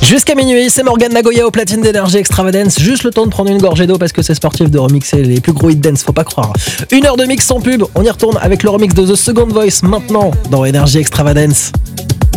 Jusqu'à minuit, c'est Morgane Nagoya au platine d'Énergie Extravagance. Juste le temps de prendre une gorgée d'eau parce que c'est sportif de remixer les plus gros hit dance, faut pas croire. 1 heure de mix sans pub, on y retourne avec le remix de The Second Voice maintenant dans Énergie Extravagance.